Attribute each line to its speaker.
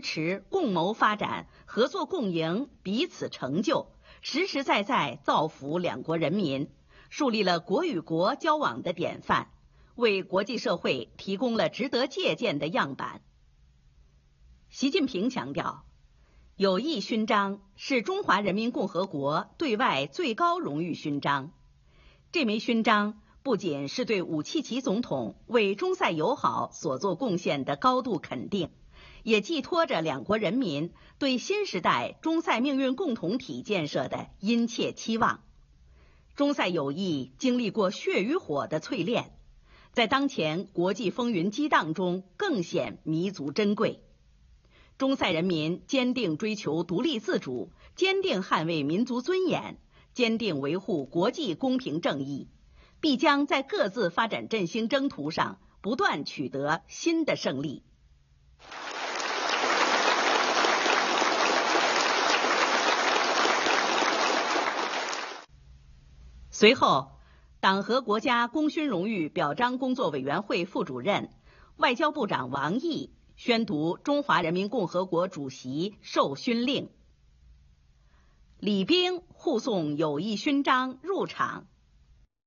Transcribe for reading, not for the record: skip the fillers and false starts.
Speaker 1: 持，共谋发展，合作共赢，彼此成就，实实在在造福两国人民，树立了国与国交往的典范，为国际社会提供了值得借鉴的样板。习近平强调，友谊勋章是中华人民共和国对外最高荣誉勋章。这枚勋章不仅是对武契奇总统为中塞友好所做贡献的高度肯定，也寄托着两国人民对新时代中塞命运共同体建设的殷切期望。中塞友谊经历过血与火的淬炼，在当前国际风云激荡中更显弥足珍贵。中塞人民坚定追求独立自主，坚定捍卫民族尊严，坚定维护国际公平正义，必将在各自发展振兴征途上不断取得新的胜利。随后，党和国家功勋荣誉表彰工作委员会副主任、外交部长王毅宣读中华人民共和国主席授勋令。礼兵护送友谊勋章入场。